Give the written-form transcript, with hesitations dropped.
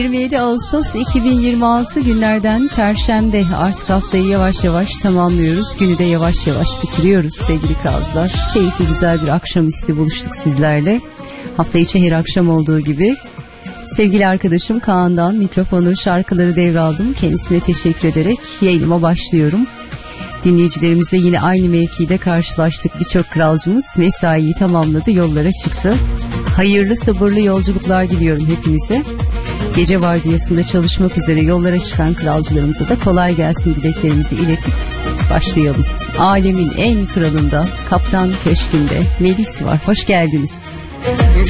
27 Ağustos 2026 günlerden Perşembe. Artık haftayı yavaş yavaş tamamlıyoruz. Günü de yavaş yavaş bitiriyoruz sevgili kralcılar. Keyifli güzel bir akşamüstü buluştuk sizlerle. Hafta içi her akşam olduğu gibi. Sevgili arkadaşım Kaan'dan mikrofonu, şarkıları devraldım. Kendisine teşekkür ederek yayınıma başlıyorum. Dinleyicilerimizle yine aynı mevkide karşılaştık. Birçok kralcımız mesaiyi tamamladı, yollara çıktı. Hayırlı, sabırlı yolculuklar diliyorum hepinize. Gece vardiyasında çalışmak üzere yollara çıkan kralcılarımıza da kolay gelsin dileklerimizi iletip başlayalım. Alemin en kralında, Kaptan Köşkü'nde Melis var. Hoş geldiniz.